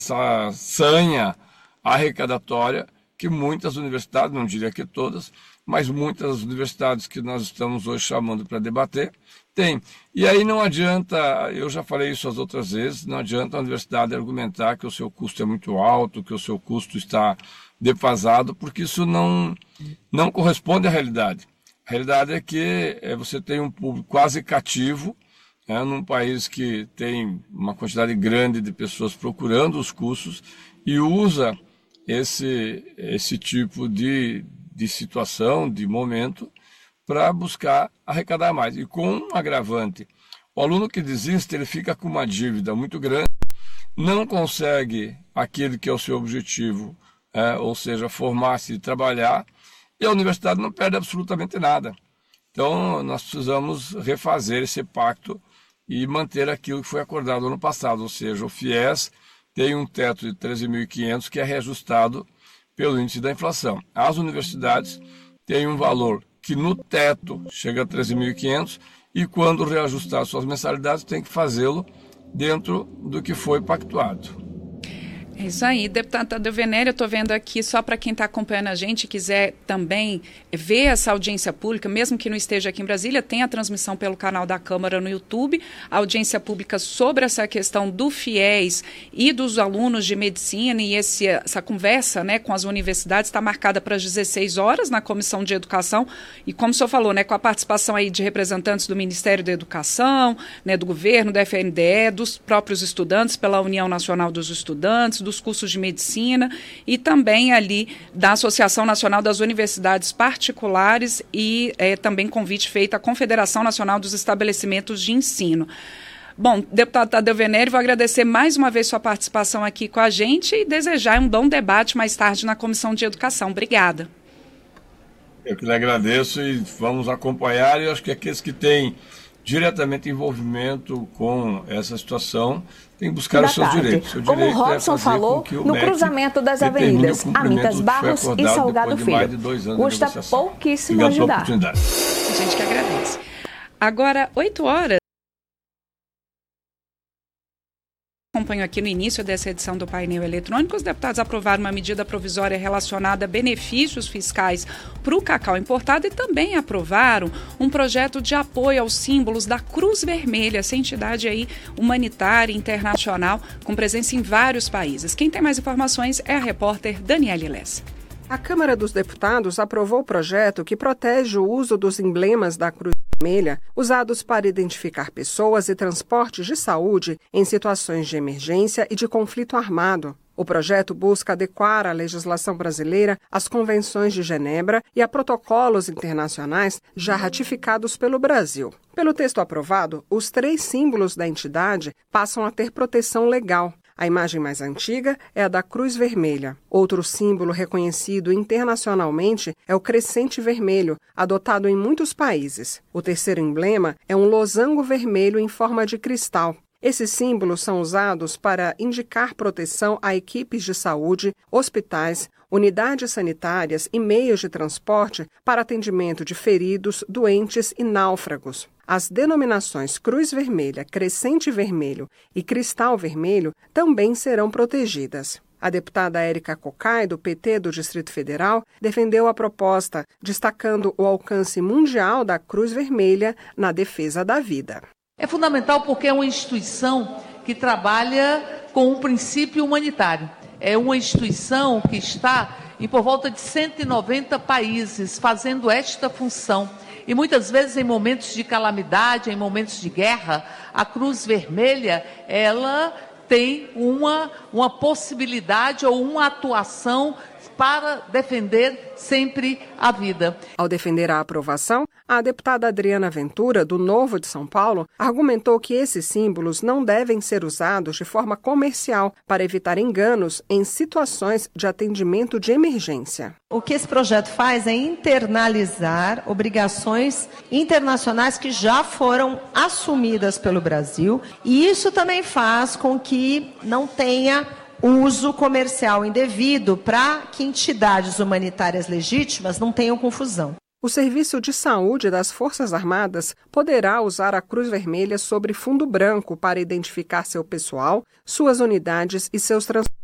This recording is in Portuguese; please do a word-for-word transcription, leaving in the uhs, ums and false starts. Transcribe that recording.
essa sanha arrecadatória que muitas universidades, não diria que todas, mas muitas universidades que nós estamos hoje chamando para debater, têm. E aí não adianta, eu já falei isso as outras vezes, não adianta a universidade argumentar que o seu custo é muito alto, que o seu custo está defasado, porque isso não, não corresponde à realidade. A realidade é que você tem um público quase cativo, né, num país que tem uma quantidade grande de pessoas procurando os cursos e usa esse, esse tipo de, de situação, de momento, para buscar arrecadar mais. E com um agravante, o aluno que desiste, ele fica com uma dívida muito grande, não consegue aquele que é o seu objetivo, é, ou seja, formar-se e trabalhar, e a universidade não perde absolutamente nada. Então, nós precisamos refazer esse pacto e manter aquilo que foi acordado ano passado, ou seja, o FIES tem um teto de treze mil e quinhentos que é reajustado pelo índice da inflação. As universidades têm um valor que no teto chega a treze mil e quinhentos e quando reajustar suas mensalidades tem que fazê-lo dentro do que foi pactuado. É isso aí, deputado Tadeu Venere, eu estou vendo aqui, só para quem está acompanhando a gente e quiser também ver essa audiência pública, mesmo que não esteja aqui em Brasília, tem a transmissão pelo canal da Câmara no YouTube, a audiência pública sobre essa questão do FIES e dos alunos de medicina, e esse, essa conversa, né, com as universidades está marcada para as dezesseis horas na Comissão de Educação, e como o senhor falou, né, com a participação aí de representantes do Ministério da Educação, né, do governo, da F N D E, dos próprios estudantes, pela União Nacional dos Estudantes, do dos cursos de medicina e também ali da Associação Nacional das Universidades Particulares e é, também convite feito à Confederação Nacional dos Estabelecimentos de Ensino. Bom, deputado Tadeu Venere, vou agradecer mais uma vez sua participação aqui com a gente e desejar um bom debate mais tarde na Comissão de Educação. Obrigada. Eu que lhe agradeço e vamos acompanhar, e eu acho que aqueles que têm diretamente envolvimento com essa situação tem que buscar os seus tarde. direitos. Seu Como direito o Robson é falou, no cruzamento das avenidas Amitas Barros e Salgado Filho. De custa pouquíssimo ajudar. A gente que agradece. Agora, oito horas. Acompanho aqui no início dessa edição do painel eletrônico, os deputados aprovaram uma medida provisória relacionada a benefícios fiscais para o cacau importado e também aprovaram um projeto de apoio aos símbolos da Cruz Vermelha, essa entidade aí humanitária internacional com presença em vários países. Quem tem mais informações é a repórter Daniele Lessa. A Câmara dos Deputados aprovou o projeto que protege o uso dos emblemas da Cruz Vermelha usados para identificar pessoas e transportes de saúde em situações de emergência e de conflito armado. O projeto busca adequar a legislação brasileira às convenções de Genebra e a protocolos internacionais já ratificados pelo Brasil. Pelo texto aprovado, os três símbolos da entidade passam a ter proteção legal. A imagem mais antiga é a da Cruz Vermelha. Outro símbolo reconhecido internacionalmente é o crescente vermelho, adotado em muitos países. O terceiro emblema é um losango vermelho em forma de cristal. Esses símbolos são usados para indicar proteção a equipes de saúde, hospitais, unidades sanitárias e meios de transporte para atendimento de feridos, doentes e náufragos. As denominações Cruz Vermelha, Crescente Vermelho e Cristal Vermelho também serão protegidas. A deputada Érica Cocai, do P T do Distrito Federal, defendeu a proposta, destacando o alcance mundial da Cruz Vermelha na defesa da vida. É fundamental porque é uma instituição que trabalha com um princípio humanitário. É uma instituição que está em por volta de cento e noventa países fazendo esta função. E muitas vezes em momentos de calamidade, em momentos de guerra, a Cruz Vermelha, ela tem uma, uma possibilidade ou uma atuação para defender sempre a vida. Ao defender a aprovação, a deputada Adriana Ventura, do Novo de São Paulo, argumentou que esses símbolos não devem ser usados de forma comercial para evitar enganos em situações de atendimento de emergência. O que esse projeto faz é internalizar obrigações internacionais que já foram assumidas pelo Brasil, e isso também faz com que não tenha uso comercial indevido para que entidades humanitárias legítimas não tenham confusão. O Serviço de Saúde das Forças Armadas poderá usar a Cruz Vermelha sobre fundo branco para identificar seu pessoal, suas unidades e seus transportes.